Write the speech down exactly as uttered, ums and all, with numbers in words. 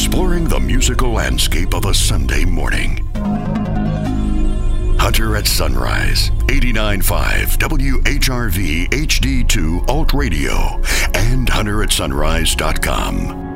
exploring the musical landscape of a Sunday morning. Hunter at Sunrise, eighty-nine point five W H R V H D two Alt Radio, and hunter at sunrise dot com.